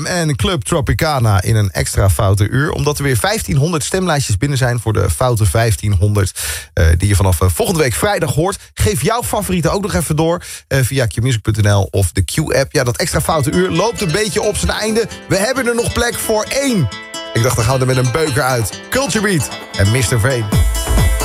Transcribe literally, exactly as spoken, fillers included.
Jam en Club Tropicana in een extra foute uur. Omdat er weer vijftienhonderd stemlijstjes binnen zijn voor de foute vijftienhonderd... Uh, die je vanaf uh, volgende week vrijdag hoort. Geef jouw favorieten ook nog even door uh, via q music punt n l of de Q-app. Ja, dat extra foute uur loopt een beetje op zijn einde. We hebben er nog plek voor één. Ik dacht, dan gaan we er met een beuker uit. Culture Beat en mister Veen.